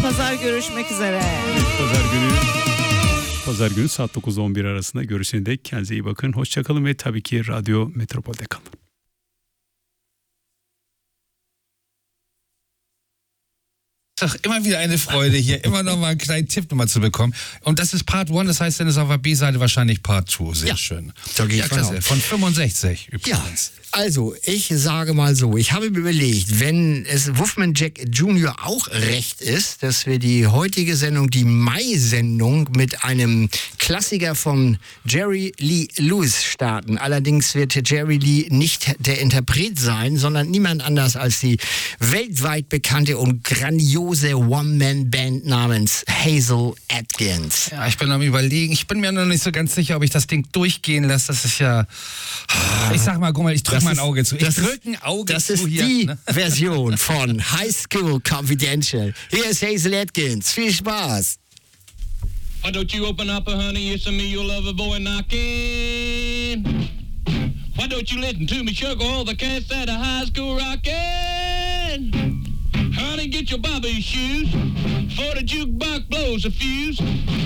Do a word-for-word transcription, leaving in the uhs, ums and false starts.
pazar görüşmek üzere. Evet, pazar günü Pazar günü saat dokuz on bir arasında görüşene dek kendinize iyi bakın. Hoşçakalın ve tabii ki Radyo Metropol'de kalın. Immer wieder eine Freude, hier immer noch mal einen kleinen Tipp nochmal zu bekommen. Und das ist Part eins, das heißt, dann ist auf der B-Seite wahrscheinlich Part zwei. Sehr ja, schön. Da gehe ich ja, von klasse. aus. Von fünfundsechzig übrigens. Ja, also ich sage mal so, ich habe mir überlegt, wenn es Wolfman Jack Junior auch recht ist, dass wir die heutige Sendung, die Mai-Sendung, mit einem Klassiker von Jerry Lee Lewis starten. Allerdings wird Jerry Lee nicht der Interpret sein, sondern niemand anders als die weltweit bekannte und grandiose One-Man-Band namens Hazel Atkins. Ja, ich bin am Überlegen. Ich bin mir noch nicht so ganz sicher, ob ich das Ding durchgehen lasse. Das ist ja... Ich sag mal, guck mal, ich drücke mal ein Auge zu. Ich drücke ein Auge das zu ist hier. die Ne? Version von High School Confidential. Hier ist Hazel Atkins. Viel Spaß. Why don't you open up, honey? It's me, your lover boy knocking. Why don't you listen to me, sugar, all the cats at a high school rockin'? Honey, get your bobby shoes, for the jukebox blows a fuse.